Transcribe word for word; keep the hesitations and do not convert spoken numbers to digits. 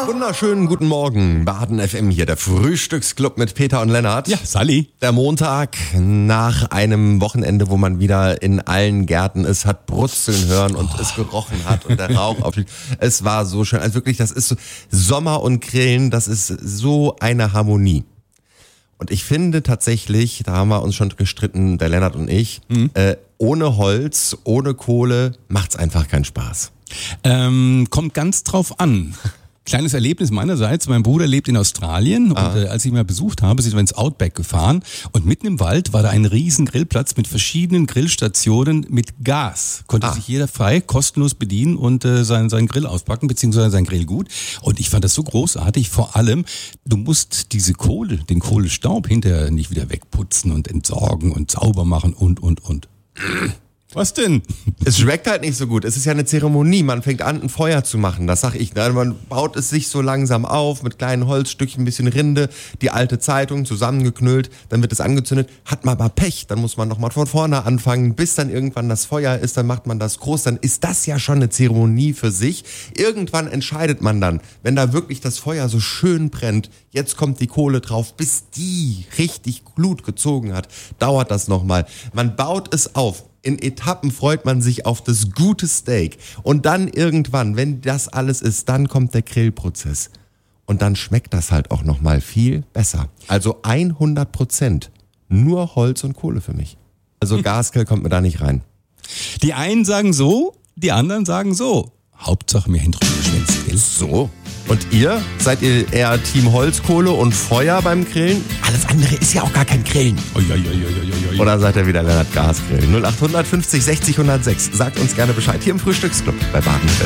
Wunderschönen guten Morgen, Baden F M hier, der Frühstücksclub mit Peter und Lennart. Ja, Sally. Der Montag nach einem Wochenende, wo man wieder in allen Gärten es hat brutzeln hören und oh. es gerochen hat und der Rauch aufliegt. Es war so schön, also wirklich, das ist so Sommer und Grillen, das ist so eine Harmonie. Und ich finde tatsächlich, da haben wir uns schon gestritten, der Lennart und ich, mhm. äh, ohne Holz, ohne Kohle macht's einfach keinen Spaß. Ähm, kommt ganz drauf an. Kleines Erlebnis meinerseits, mein Bruder lebt in Australien ah. und äh, als ich ihn mal besucht habe, sind wir ins Outback gefahren und mitten im Wald war da ein riesen Grillplatz mit verschiedenen Grillstationen mit Gas. Konnte ah. sich jeder frei, kostenlos bedienen und äh, seinen, seinen Grill auspacken, beziehungsweise sein Grillgut. Und ich fand das so großartig, vor allem, du musst diese Kohle, den Kohlestaub hinterher nicht wieder wegputzen und entsorgen und sauber machen und, und, und. Was denn? Es schmeckt halt nicht so gut. Es ist ja eine Zeremonie. Man fängt an, ein Feuer zu machen. Das sag ich. Man baut es sich so langsam auf mit kleinen Holzstückchen, ein bisschen Rinde, die alte Zeitung zusammengeknüllt. Dann wird es angezündet. Hat man aber Pech. Dann muss man nochmal von vorne anfangen, bis dann irgendwann das Feuer ist. Dann macht man das groß. Dann ist das ja schon eine Zeremonie für sich. Irgendwann entscheidet man dann, wenn da wirklich das Feuer so schön brennt, jetzt kommt die Kohle drauf, bis die richtig Glut gezogen hat, dauert das nochmal. Man baut es auf. In Etappen freut man sich auf das gute Steak. Und dann irgendwann, wenn das alles ist, dann kommt der Grillprozess. Und dann schmeckt das halt auch nochmal viel besser. Also hundert Prozent nur Holz und Kohle für mich. Also Gasgrill kommt mir da nicht rein. Die einen sagen so, die anderen sagen so. Hauptsache mir hinten geschwänzt. So. Und ihr? Seid ihr eher Team Holzkohle und Feuer beim Grillen? Alles andere ist ja auch gar kein Grillen. Oi, oi, oi, oi, oi. Oder seid ihr wieder Lennart Gasgrill? null acht hundert fünfzig sechzig hundertsechs. Sagt uns gerne Bescheid hier im Frühstücksclub bei Baden.